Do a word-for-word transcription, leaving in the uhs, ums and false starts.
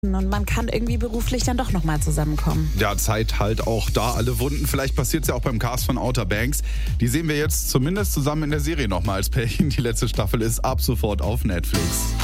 Stunden und man kann irgendwie beruflich dann doch nochmal zusammenkommen. Ja, Zeit halt auch da alle Wunden. Vielleicht passiert es ja auch beim Cast von Outer Banks. Die sehen wir jetzt zumindest zusammen in der Serie nochmal als Pärchen. Die letzte Staffel ist ab sofort auf Netflix.